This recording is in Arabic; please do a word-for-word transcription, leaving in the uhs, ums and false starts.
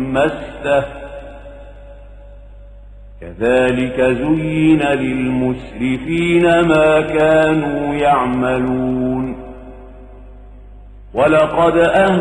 مسته كذلك زين للمسرفين ما كانوا يعملون ولقد أهل